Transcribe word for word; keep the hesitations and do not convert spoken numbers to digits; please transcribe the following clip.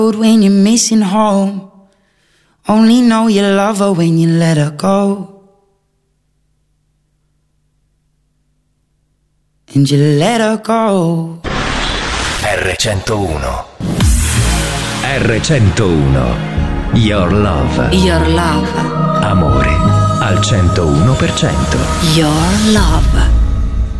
When you're missing home, only know you love her when you let her go. And you let her go. R centouno. R centouno. Your love. Your love. Amore al centouno per cento. Your love.